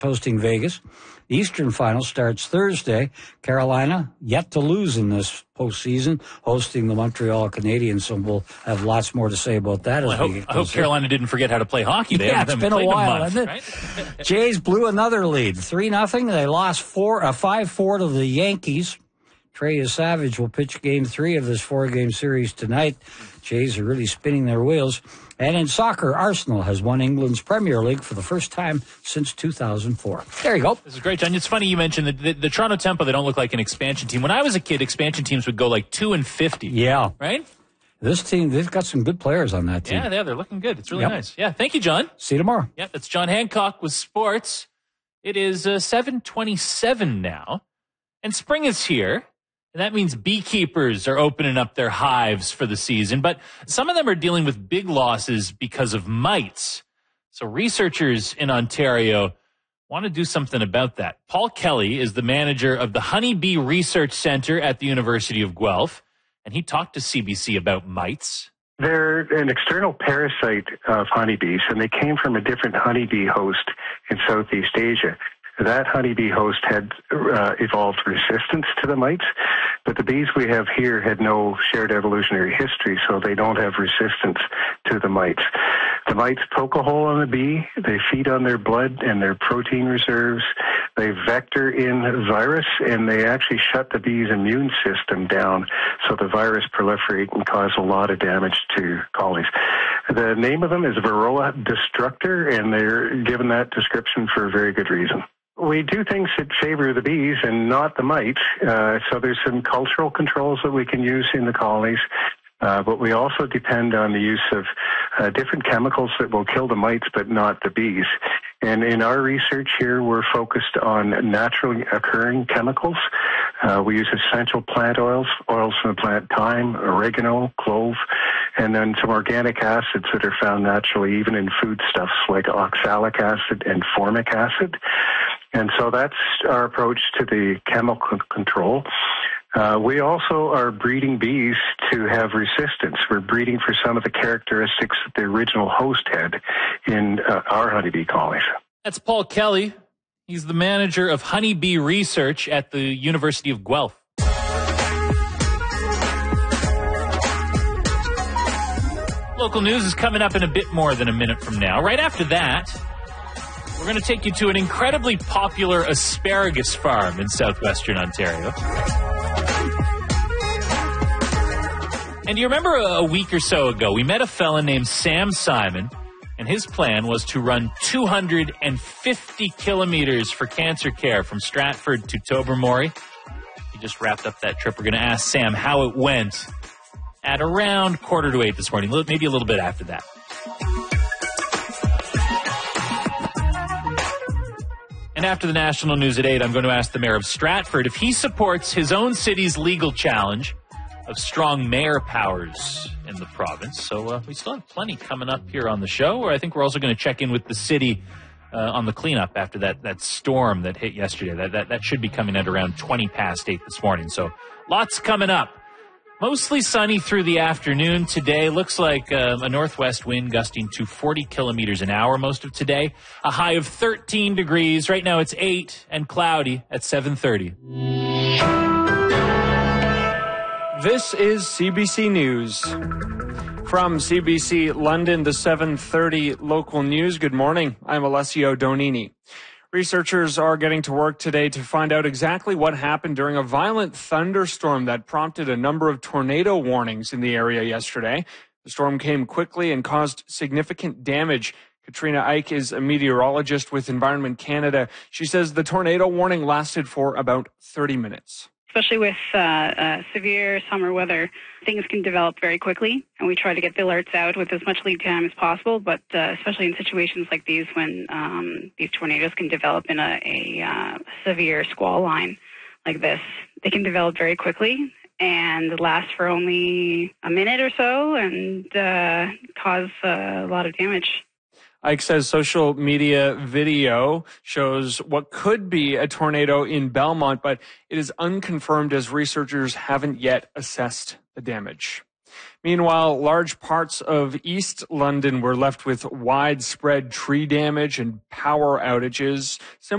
hosting Vegas. The Eastern Final starts Thursday. Carolina, yet to lose in this postseason, hosting the Montreal Canadiens, so we'll have lots more to say about that. Well, I hope Carolina didn't forget how to play hockey. It's been a while, hasn't it? Right? Jays blew another lead, 3-0. They lost 5-4 to the Yankees. Trey Savage will pitch Game 3 of this 4-game series tonight. Jays are really spinning their wheels. And in soccer, Arsenal has won England's Premier League for the first time since 2004. There you go. This is great, John. It's funny you mentioned the Toronto Tempo. They don't look like an expansion team. When I was a kid, expansion teams would go like 2-50. Yeah. Right? This team, they've got some good players on that team. Yeah, they're looking good. It's really nice. Yeah, thank you, John. See you tomorrow. Yeah, that's John Hancock with sports. It is 7:27 now, and spring is here. And that means beekeepers are opening up their hives for the season, but some of them are dealing with big losses because of mites. So researchers in Ontario want to do something about that. Paul Kelly is the manager of the Honeybee Research Centre at the University of Guelph, and he talked to CBC about mites. They're an external parasite of honeybees, and they came from a different honeybee host in Southeast Asia. That honeybee host had evolved resistance to the mites, but the bees we have here had no shared evolutionary history, so they don't have resistance to the mites. The mites poke a hole in the bee, they feed on their blood and their protein reserves, they vector in virus, and they actually shut the bee's immune system down, so the virus proliferate and cause a lot of damage to colonies. The name of them is Varroa destructor, and they're given that description for a very good reason. We do things that favor the bees and not the mites. So there's some cultural controls that we can use in the colonies. But we also depend on the use of different chemicals that will kill the mites but not the bees. And in our research here, we're focused on naturally occurring chemicals. We use essential plant oils from the plant thyme, oregano, clove, and then some organic acids that are found naturally even in foodstuffs like oxalic acid and formic acid. And so that's our approach to the chemical control. We also are breeding bees to have resistance. We're breeding for some of the characteristics that the original host had in our honeybee colonies. That's Paul Kelly. He's the manager of Honeybee Research at the University of Guelph. Local news is coming up in a bit more than a minute from now. Right after that, we're going to take you to an incredibly popular asparagus farm in southwestern Ontario. And do you remember a week or so ago, we met a fella named Sam Simon, and his plan was to run 250 kilometers for cancer care from Stratford to Tobermory. He just wrapped up that trip. We're going to ask Sam how it went at around 7:45 this morning, maybe a little bit after that. And after the national news at 8, I'm going to ask the mayor of Stratford if he supports his own city's legal challenge of strong mayor powers in the province. So we still have plenty coming up here on the show. I think we're also going to check in with the city on the cleanup after that storm that hit yesterday. That should be coming at around 8:20 this morning. So lots coming up. Mostly sunny through the afternoon today. Looks like a northwest wind gusting to 40 kilometers an hour most of today. A high of 13 degrees. Right now it's 8 and cloudy at 7:30. This is CBC News. From CBC London, the 7:30 local news. Good morning. I'm Alessio Donini. Researchers are getting to work today to find out exactly what happened during a violent thunderstorm that prompted a number of tornado warnings in the area yesterday. The storm came quickly and caused significant damage. Katrina Ike is a meteorologist with Environment Canada. She says the tornado warning lasted for about 30 minutes. Especially with severe summer weather, things can develop very quickly, and we try to get the alerts out with as much lead time as possible, but especially in situations like these when these tornadoes can develop in a severe squall line like this, they can develop very quickly and last for only a minute or so and cause a lot of damage. Ike says social media video shows what could be a tornado in Belmont, but it is unconfirmed as researchers haven't yet assessed the damage. Meanwhile, large parts of East London were left with widespread tree damage and power outages.